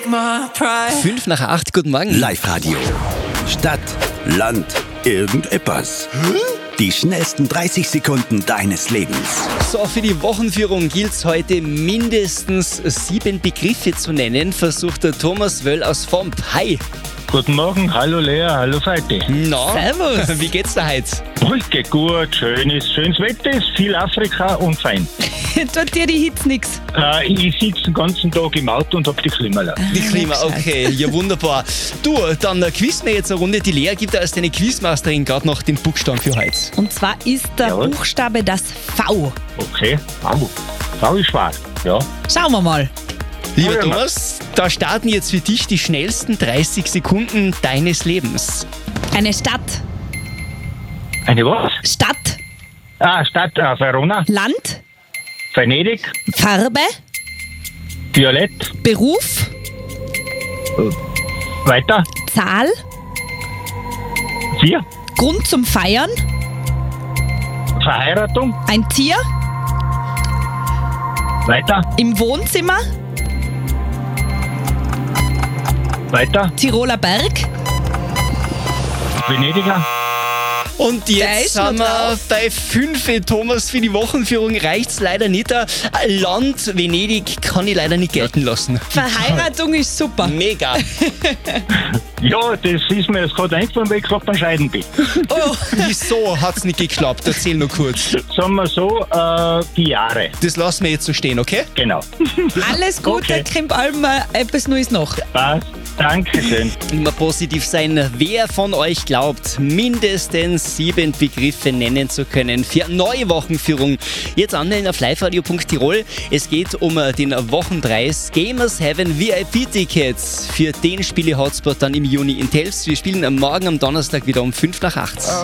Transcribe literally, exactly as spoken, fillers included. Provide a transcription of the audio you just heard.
Fünf nach acht, guten Morgen. Live-Radio. Stadt, Land, irgendetwas. Die schnellsten dreißig Sekunden deines Lebens. So, für die Wochenführung gilt es heute mindestens sieben Begriffe zu nennen, versucht der Thomas Wöll aus Vomp. Hi. Guten Morgen, hallo Lea, hallo Feiti. Na, Servus. Wie geht's dir heute? Heute geht gut, schön ist, schönes Wetter ist, viel Afrika und fein. Tut dir die Hitze nix? Äh, ich sitze den ganzen Tag im Auto und hab die Klimaanlage. Die Klima, okay, ja wunderbar. Du, dann äh, quizzen wir jetzt eine Runde. Die Lea gibt als deine Quizmasterin gerade noch den Buchstaben für heute. Und zwar ist der Jawohl. Buchstabe das V. Okay, V. V ist schwarz, ja. Schauen wir mal. Lieber Probieren wir. Thomas, da starten jetzt für dich die schnellsten dreißig Sekunden deines Lebens. Eine Stadt. Eine was? Stadt. Ah, Stadt, äh, Verona, Land. Venedig, Farbe. Violett, Beruf. weiter, Zahl. vier, Grund zum Feiern. Verheiratung, Ein Tier. weiter, Im Wohnzimmer. weiter, Tiroler Berg. Venediger, Und Der jetzt ist noch sind wir drauf. bei fünf. Thomas, für die Wochenführung reicht's leider nicht. Land Venedig kann ich leider nicht gelten lassen. Verheiratung ist super. Mega. ja, das ist mir jetzt gerade eingefallen, weil ich gerade beim Scheiden bin. Oh, Wieso hat's nicht geklappt? Erzähl nur kurz. Sagen wir so, äh, die Jahre, Das lassen wir jetzt so stehen, okay? genau. alles Gute, Okay. kommt allem äh, etwas Neues noch. Passt, Dankeschön. Immer positiv sein. Wer von euch glaubt, mindestens sieben Begriffe nennen zu können für eine neue Wochenführung? Jetzt anmelden auf liveradio punkt tirol. Es geht um den Wochenpreis Gamers Heaven V I P-Tickets. Für den Spiele-Hotspot dann im Juni in Telfs. Wir spielen am Morgen am Donnerstag wieder um fünf nach acht.